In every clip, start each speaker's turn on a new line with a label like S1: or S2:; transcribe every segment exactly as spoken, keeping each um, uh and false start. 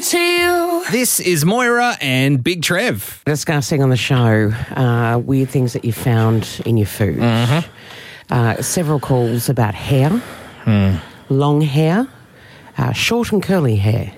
S1: to you.
S2: This is Moira and Big Trev.
S3: Discussing on the show uh, weird things that you found in your food.
S2: Mm-hmm.
S3: Uh, several calls about hair, mm. long hair, uh, short and curly hair.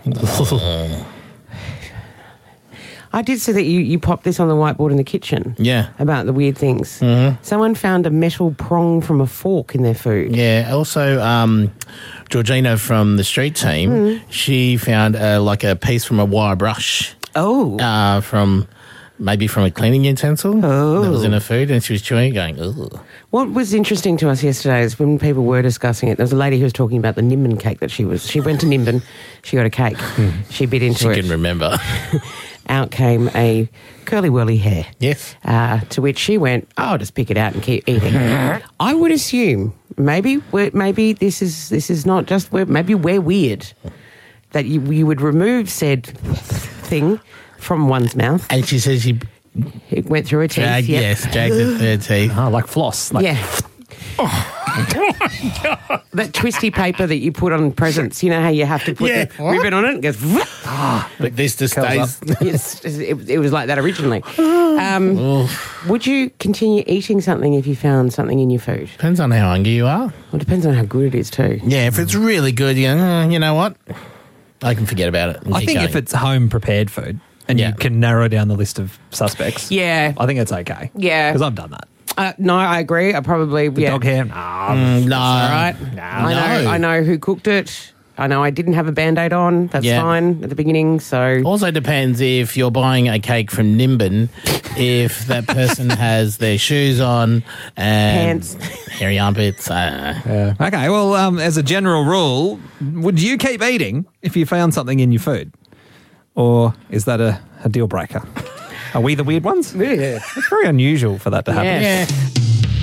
S3: I did see that you, you popped this on the whiteboard in the kitchen.
S4: Yeah.
S3: About the weird things.
S4: Mm-hmm.
S3: Someone found a metal prong from a fork in their food.
S4: Yeah. Also, um, Georgina from the street team, mm. she found uh, like a piece from a wire brush.
S3: Oh.
S4: Uh, from maybe from a cleaning utensil
S3: oh.
S4: that was in her food, and she was chewing it going, ugh.
S3: What was interesting to us yesterday is when people were discussing it, there was a lady who was talking about the Nimbin cake that she was. She went to Nimbin, she got a cake, mm. she bit into
S4: she
S3: it.
S4: She can remember.
S3: Out came a curly-whirly hair.
S4: Yes.
S3: Uh, to which she went, oh, I'll just pick it out and keep eating. I would assume maybe we're, maybe this is this is not just we're, maybe we're weird that you you would remove said thing from one's mouth.
S4: And she says she
S3: it went through her teeth.
S4: Drag,
S3: yep.
S4: Yes, dragged it through her teeth.
S2: Oh, like floss. Like,
S3: yeah. That twisty paper that you put on presents, you know how you have to put
S4: yeah.
S3: the ribbon on it? It goes...
S4: But this just stays...
S3: Yes, it, it was like that originally. Um, would you continue eating something if you found something in your food?
S4: Depends on how hungry you are.
S3: Well, it depends on how good it is too.
S4: Yeah, if it's really good, you, know, you know what? I can forget about it.
S2: I think
S4: going.
S2: if it's home prepared food and yeah. you can narrow down the list of suspects,
S3: yeah,
S2: I think it's okay.
S3: Yeah.
S2: Because I've done that.
S3: Uh, no, I agree. I probably
S2: the
S3: yeah.
S2: dog hair. Nah,
S4: mm, no,
S3: all right.
S2: No.
S3: I know. I know who cooked it. I know I didn't have a Band-Aid on. That's
S4: yeah.
S3: fine at the beginning. So
S4: also depends if you're buying a cake from Nimbin, if that person has their shoes on and
S3: pants,
S4: hairy armpits. Uh.
S2: Yeah. Okay. Well, um, as a general rule, would you keep eating if you found something in your food, or is that a, a deal breaker? Are we the weird ones?
S3: Yeah.
S2: It's very unusual for that to happen.
S3: Yeah.
S4: Yeah.